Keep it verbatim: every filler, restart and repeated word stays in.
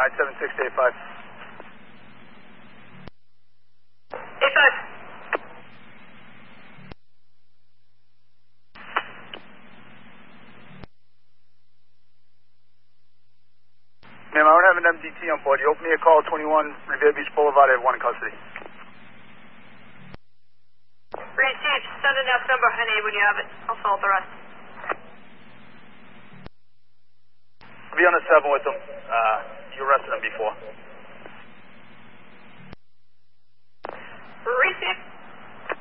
nine seven six eight five. eight five. Ma'am, I don't have an M D T on board. You open me a call at twenty-one Revere Beach Boulevard. I have one in custody. Received. Send an F number, honey, when you have it. I'll solve the rest. I'll be on the seven with them. Uh, you arrested them before. Received.